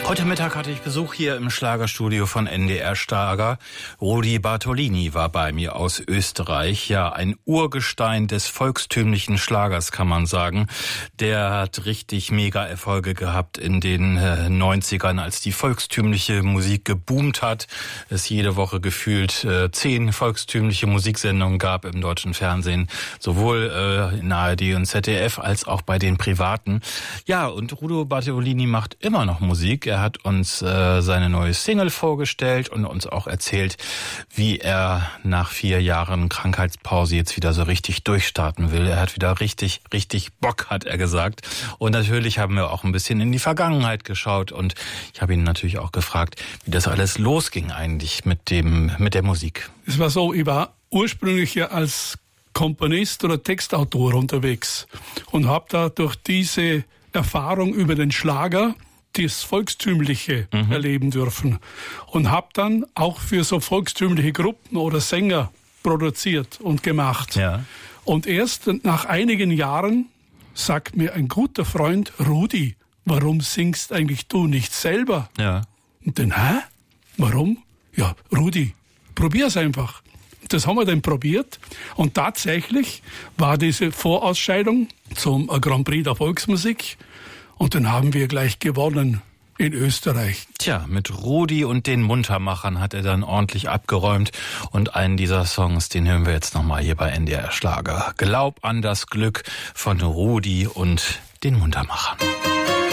Heute Mittag hatte ich Besuch hier im Schlagerstudio von NDR Schlager. Rudi Bartolini war bei mir aus Österreich. Ja, ein Urgestein des volkstümlichen Schlagers, kann man sagen. Der hat richtig mega Erfolge gehabt in den 90ern, als die volkstümliche Musik geboomt hat. Es jede Woche gefühlt 10 volkstümliche Musiksendungen gab im deutschen Fernsehen. Sowohl in ARD und ZDF als auch bei den Privaten. Ja, und Rudi Bartolini macht immer noch Musik. Er hat uns seine neue Single vorgestellt und uns auch erzählt, wie er nach 4 Jahren Krankheitspause jetzt wieder so richtig durchstarten will. Er hat wieder richtig Bock, hat er gesagt. Und natürlich haben wir auch ein bisschen in die Vergangenheit geschaut und ich habe ihn natürlich auch gefragt, wie das alles losging eigentlich mit der Musik. Es war so, ich war ursprünglich ja als Komponist oder Textautor unterwegs und habe da durch diese Erfahrung über den Schlager das Volkstümliche erleben dürfen und habe dann auch für so volkstümliche Gruppen oder Sänger produziert und gemacht. Ja. Und erst nach einigen Jahren sagt mir ein guter Freund, Rudi, warum singst eigentlich du nicht selber? Ja. Und dann, warum? Ja, Rudi, probier's einfach. Das haben wir dann probiert und tatsächlich war diese Vorausscheidung zum Grand Prix der Volksmusik. Und dann haben wir gleich gewonnen in Österreich. Tja, mit Rudi und den Muntermachern hat er dann ordentlich abgeräumt. Und einen dieser Songs, den hören wir jetzt nochmal hier bei NDR Schlager. Glaub an das Glück von Rudi und den Muntermachern.